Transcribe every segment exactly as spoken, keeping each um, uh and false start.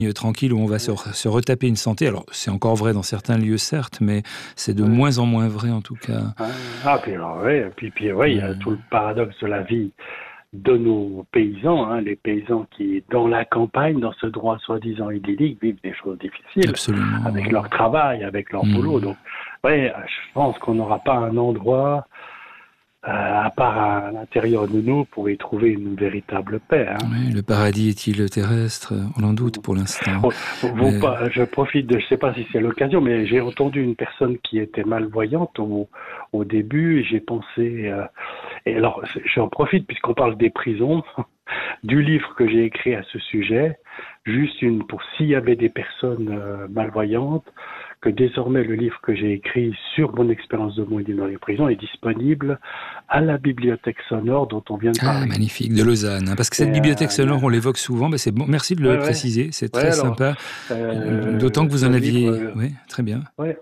tranquille où on va se, se retaper une santé. Alors, c'est encore vrai dans certains lieux, certes, mais c'est de ouais. moins en moins vrai, en tout cas. Ah, puis alors, oui, puis, puis ouais, il y a tout le paradoxe de la vie de nos paysans, hein, les paysans qui, dans la campagne, dans ce droit soi-disant idyllique, vivent des choses difficiles. Absolument. Avec leur travail, avec leur mmh. boulot. Donc, ouais, je pense qu'on n'aura pas un endroit Euh, à part à l'intérieur de nous, pour y trouver une véritable paix. Hein. Oui, le paradis est-il terrestre? On en doute pour l'instant. Bon, mais... pas, je profite de, je ne sais pas si c'est l'occasion, mais j'ai entendu une personne qui était malvoyante au, au début, et j'ai pensé... Euh, et alors, j'en profite, puisqu'on parle des prisons, du livre que j'ai écrit à ce sujet, juste une, pour s'il y avait des personnes euh, malvoyantes, que désormais le livre que j'ai écrit sur mon expérience de moyen dans les prisons est disponible à la bibliothèque sonore dont on vient de parler. Ah, magnifique, de Lausanne. Hein, parce que cette et bibliothèque euh, sonore, on l'évoque souvent. Ben c'est bon. Merci de le ouais, préciser, c'est ouais, très alors, sympa. Euh, D'autant que vous en aviez... Livre, euh, oui, très bien. Ouais.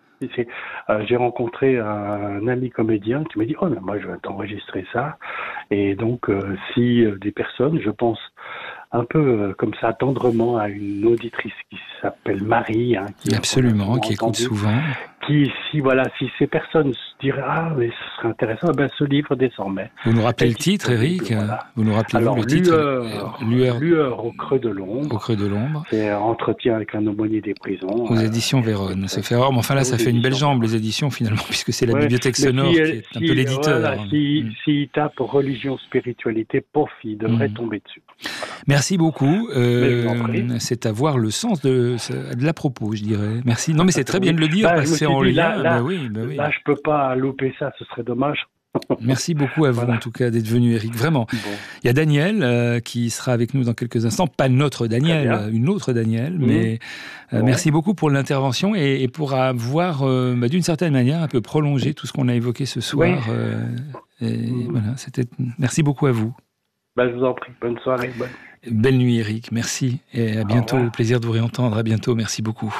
Euh, j'ai rencontré un ami comédien qui m'a dit « Oh, mais moi, je vais t'enregistrer ça. » Et donc, euh, si euh, des personnes, je pense, un peu euh, comme ça, tendrement, à une auditrice qui s'appelle Marie. Hein, qui Absolument, qui écoute souvent. Qui, si, voilà, si ces personnes se diraient « Ah, mais ce serait intéressant, ben, ce livre désormais. » Vous nous rappelez le titre, Eric? Voilà. Vous nous rappelez Alors, le titre Lueur, Lueur, Lueur au creux de l'ombre. Au creux de l'ombre. C'est Entretien avec un aumônier des prisons. Aux euh, éditions Véronne. Ça fait rare, mais enfin là, ça fait une belle jambe, les éditions, finalement, puisque c'est la ouais, bibliothèque sonore si, qui est si, un peu l'éditeur. Voilà, si, mm. si il tape religion, spiritualité, pof, il devrait mm. tomber dessus. Voilà. Merci beaucoup. Euh, c'est à voir le sens de, de l'à propos, je dirais. Merci. Non, mais c'est très bien de le dire, bah, parce que c'est en dit, lien. Là, là, bah oui, bah oui. là, je peux pas louper ça, ce serait dommage. Merci beaucoup à vous, voilà. en tout cas, d'être venu, Eric. Vraiment. Bon. Il y a Daniel euh, qui sera avec nous dans quelques instants. Pas notre Daniel, une autre Daniel. Mmh. Mais euh, bon. merci beaucoup pour l'intervention et, et pour avoir, euh, bah, d'une certaine manière, un peu prolongé tout ce qu'on a évoqué ce soir. Oui. Euh, et mmh. voilà, c'était... Merci beaucoup à vous. Bah, je vous en prie. Bonne soirée. Bonne... Belle nuit, Eric. Merci. Et à bientôt. Plaisir de vous réentendre. À bientot. Merci beaucoup.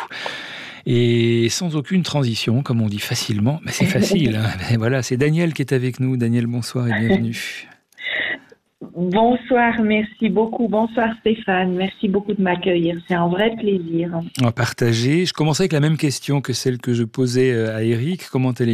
Et sans aucune transition, comme on dit facilement, mais c'est facile. Hein. Mais voilà, c'est Daniel qui est avec nous. Daniel, bonsoir et bienvenue. Bonsoir, merci beaucoup. Bonsoir Stéphane, merci beaucoup de m'accueillir. C'est un vrai plaisir. On va partager. Je commencerai avec la même question que celle que je posais à Eric. Comment allez-vous ?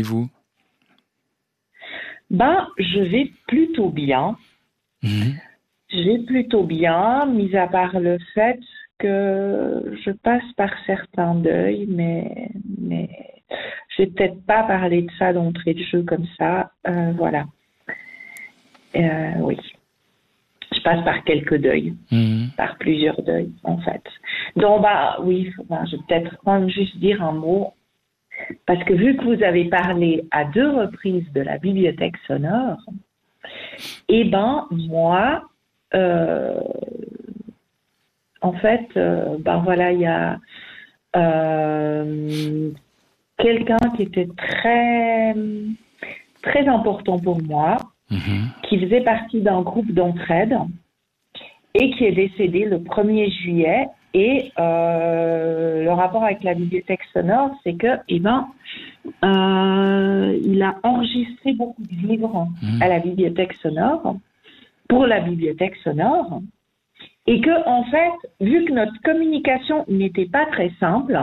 Ben, je vais plutôt bien. Mmh. Je vais plutôt bien, mis à part le fait que je passe par certains deuils, mais, mais je vais peut-être pas parler de ça d'entrée de jeu comme ça. Euh, voilà. Euh, oui. Je passe par quelques deuils, mmh. par plusieurs deuils, en fait. Donc, bah, oui, ben, je vais peut-être quand même juste dire un mot, parce que vu que vous avez parlé à deux reprises de la bibliothèque sonore, eh ben, moi, euh, en fait, euh, ben voilà, il y a euh, quelqu'un qui était très, très important pour moi, mmh. qui faisait partie d'un groupe d'entraide et qui est décédé le premier juillet. Et euh, le rapport avec la bibliothèque sonore, c'est que, eh ben, euh, il a enregistré beaucoup de livres mmh. à la bibliothèque sonore, pour la bibliothèque sonore. Et que, en fait, vu que notre communication n'était pas très simple,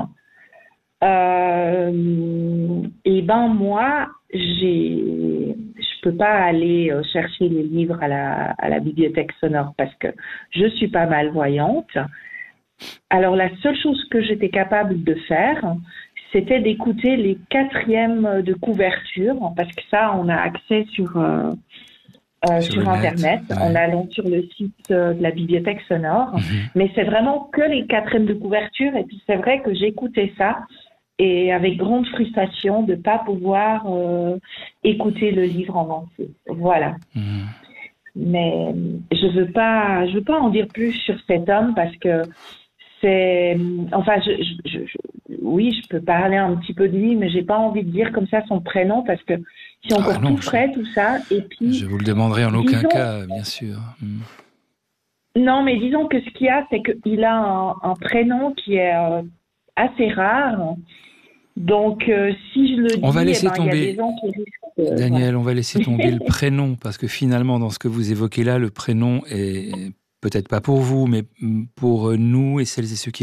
euh, et ben moi, j'ai, je peux pas aller chercher les livres à la, à la bibliothèque sonore parce que je suis pas malvoyante. Alors la seule chose que j'étais capable de faire, c'était d'écouter les quatrièmes de couverture, parce que ça, on a accès sur... Euh, Euh, sur, sur Internet, net, ouais. en allant sur le site euh, de la bibliothèque sonore. Mm-hmm. Mais c'est vraiment que les quatrièmes de couverture. Et puis c'est vrai que j'écoutais ça et avec grande frustration de ne pas pouvoir euh, écouter le livre en entier. Voilà. Mm-hmm. Mais je veux pas, je veux pas en dire plus sur cet homme parce que c'est, enfin, je, je, je, je, oui, je peux parler un petit peu de lui, mais j'ai pas envie de dire comme ça son prénom parce que c'est encore ah non, tout frais, je... tout ça. Et puis, je vous le demanderai en aucun disons, cas, bien sûr. Mm. Non, mais disons que ce qu'il y a, c'est qu'il a un, un prénom qui est euh, assez rare. Donc, euh, si je le dis, on va laisser eh ben, tomber. Il y a des gens qui risquent de... Daniel, on va laisser tomber le prénom, parce que finalement, dans ce que vous évoquez là, le prénom est peut-être pas pour vous, mais pour nous et celles et ceux qui